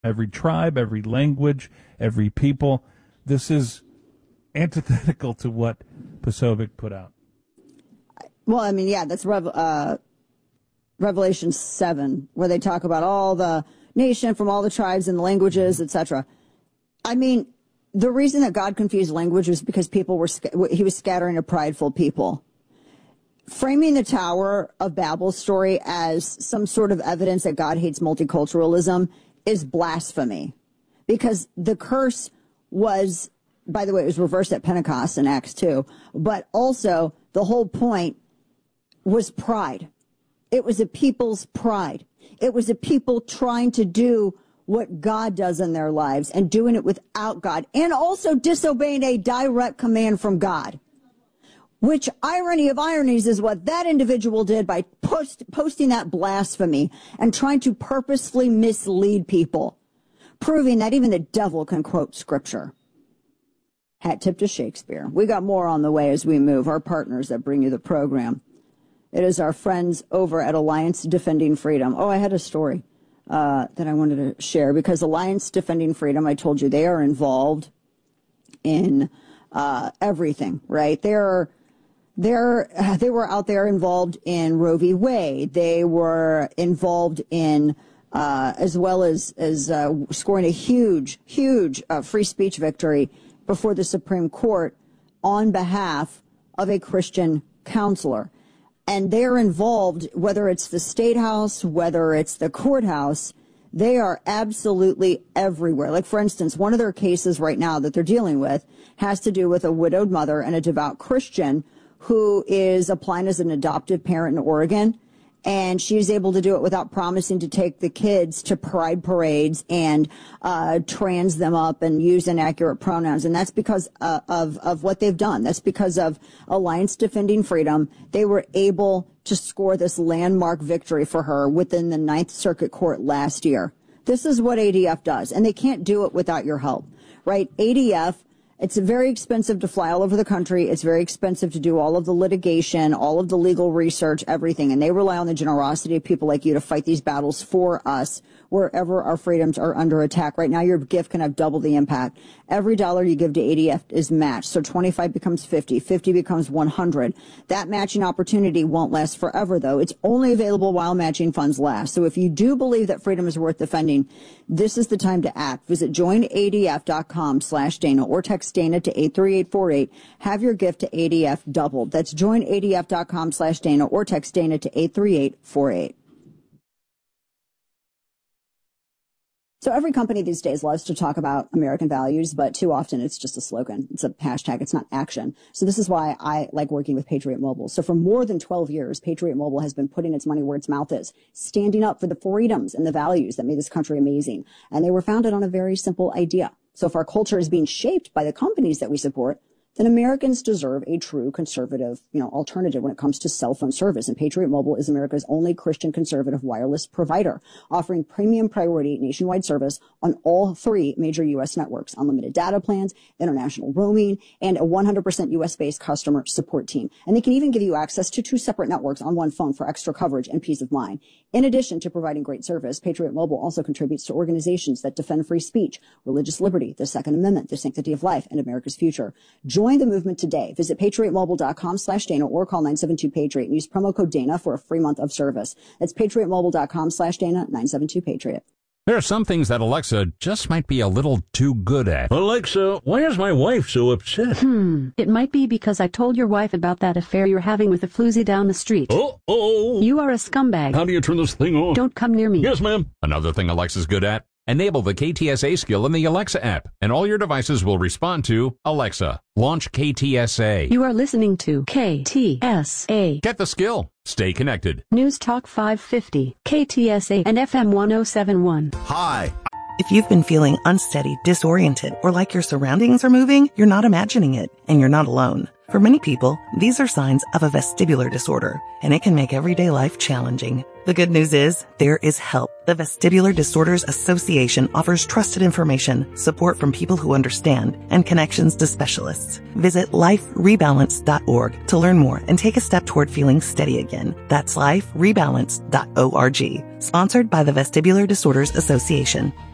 every tribe, every language, every people. This is antithetical to what Posobiec put out. Well, I mean, yeah, that's Revelation 7, where they talk about all the nation from all the tribes and languages, etc. I mean, the reason that God confused language was because he was scattering a prideful people. Framing the Tower of Babel story as some sort of evidence that God hates multiculturalism is blasphemy, because the curse was, by the way, it was reversed at Pentecost in Acts 2, but also the whole point was pride. It was a people's pride. It was a people trying to do what God does in their lives and doing it without God, and also disobeying a direct command from God. Which, irony of ironies, is what that individual did by posting that blasphemy and trying to purposefully mislead people, proving that even the devil can quote scripture. Hat tip to Shakespeare. We got more on the way as we move, our partners that bring you the program. It is our friends over at Alliance Defending Freedom. Oh, I had a story that I wanted to share, because Alliance Defending Freedom, I told you, they are involved in everything, right? They were out there involved in Roe v. Wade. They were involved in, as well as scoring a huge free speech victory before the Supreme Court on behalf of a Christian counselor. And they're involved, whether it's the State House, whether it's the courthouse, they are absolutely everywhere. Like, for instance, one of their cases right now that they're dealing with has to do with a widowed mother and a devout Christian who is applying as an adoptive parent in Oregon. And she's able to do it without promising to take the kids to pride parades and trans them up and use inaccurate pronouns. And that's because of what they've done. That's because of Alliance Defending Freedom. They were able to score this landmark victory for her within the Ninth Circuit Court last year. This is what ADF does, and they can't do it without your help, right? ADF, it's very expensive to fly all over the country. It's very expensive to do all of the litigation, all of the legal research, everything. And they rely on the generosity of people like you to fight these battles for us wherever our freedoms are under attack. Right now, your gift can have double the impact. Every dollar you give to ADF is matched. So 25 becomes 50, 50 becomes 100. That matching opportunity won't last forever, though. It's only available while matching funds last. So if you do believe that freedom is worth defending, this is the time to act. Visit joinadf.com/Dana or text Dana to 83848. Have your gift to ADF doubled. That's joinadf.com/Dana or text Dana to 83848. So every company these days loves to talk about American values, but too often it's just a slogan. It's a hashtag. It's not action. So this is why I like working with Patriot Mobile. So for more than 12 years, Patriot Mobile has been putting its money where its mouth is, standing up for the freedoms and the values that made this country amazing. And they were founded on a very simple idea. So if our culture is being shaped by the companies that we support, then Americans deserve a true conservative, alternative when it comes to cell phone service. And Patriot Mobile is America's only Christian conservative wireless provider, offering premium priority nationwide service on all 3 major U.S. networks, unlimited data plans, international roaming, and a 100% U.S.-based customer support team. And they can even give you access to 2 separate networks on one phone for extra coverage and peace of mind. In addition to providing great service, Patriot Mobile also contributes to organizations that defend free speech, religious liberty, the Second Amendment, the sanctity of life, and America's future. Join the movement today. Visit patriotmobile.com/Dana or call 972-PATRIOT and use promo code Dana for a free month of service. That's patriotmobile.com/Dana, 972-PATRIOT. There are some things that Alexa just might be a little too good at. Alexa, why is my wife so upset? It might be because I told your wife about that affair you're having with a floozy down the street. Uh-oh. You are a scumbag. How do you turn this thing on? Don't come near me. Yes, ma'am. Another thing Alexa's good at? Enable the KTSA skill in the Alexa app, and all your devices will respond to Alexa. Launch KTSA. You are listening to KTSA. Get the skill. Stay connected. News Talk 550, KTSA, and FM 1071. Hi. If you've been feeling unsteady, disoriented, or like your surroundings are moving, you're not imagining it, and you're not alone. For many people, these are signs of a vestibular disorder, and it can make everyday life challenging. The good news is, there is help. The Vestibular Disorders Association offers trusted information, support from people who understand, and connections to specialists. Visit liferebalance.org to learn more and take a step toward feeling steady again. That's liferebalance.org. Sponsored by the Vestibular Disorders Association.